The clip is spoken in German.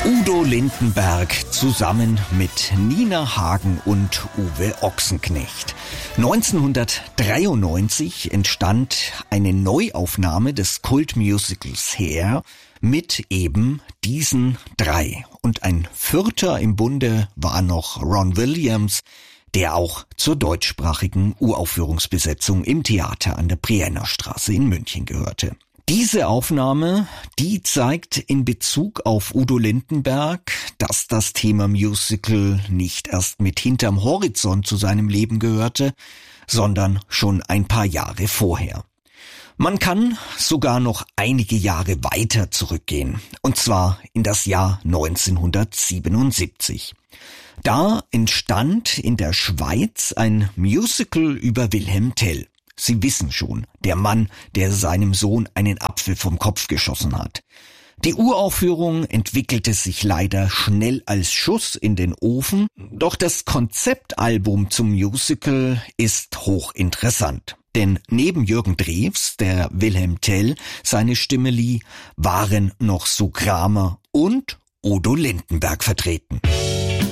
Udo Lindenberg zusammen mit Nina Hagen und Uwe Ochsenknecht. 1993 entstand eine Neuaufnahme des Kultmusicals Hair mit eben diesen drei. Und ein vierter im Bunde war noch Ron Williams, der auch zur deutschsprachigen Uraufführungsbesetzung im Theater an der Brienner Straße in München gehörte. Diese Aufnahme, die zeigt in Bezug auf Udo Lindenberg, dass das Thema Musical nicht erst mit hinterm Horizont zu seinem Leben gehörte, sondern schon ein paar Jahre vorher. Man kann sogar noch einige Jahre weiter zurückgehen, und zwar in das Jahr 1977. Da entstand in der Schweiz ein Musical über Wilhelm Tell. Sie wissen schon, der Mann, der seinem Sohn einen Apfel vom Kopf geschossen hat. Die Uraufführung entwickelte sich leider schnell als Schuss in den Ofen, doch das Konzeptalbum zum Musical ist hochinteressant. Denn neben Jürgen Drews, der Wilhelm Tell seine Stimme lieh, waren noch Sue Kramer und Udo Lindenberg vertreten.